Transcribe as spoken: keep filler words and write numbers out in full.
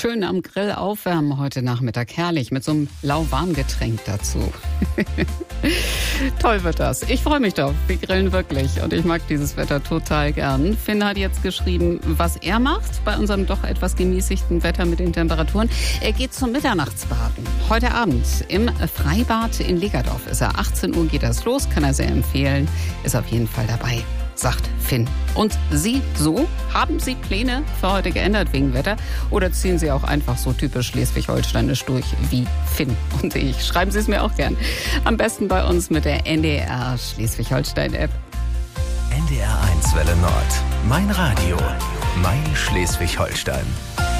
schön am Grill aufwärmen heute Nachmittag. Herrlich, mit so einem lauwarmen Getränk dazu. Toll wird das. Ich freue mich drauf. Wir grillen wirklich und ich mag dieses Wetter total gern. Finn hat jetzt geschrieben, was er macht bei unserem doch etwas gemäßigten Wetter mit den Temperaturen. Er geht zum Mitternachtsbaden. Heute Abend im Freibad in Legerdorf ist er. achtzehn Uhr geht das los, kann er sehr empfehlen. Ist auf jeden Fall dabei, sagt Finn. Und Sie so? Haben Sie Pläne für heute geändert wegen Wetter? Oder ziehen Sie auch einfach so typisch schleswig-holsteinisch durch wie Finn und ich? Schreiben Sie es mir auch gern. Am besten bei uns mit der N D R Schleswig-Holstein-App. N D R eins Welle Nord. Mein Radio. Mein Schleswig-Holstein.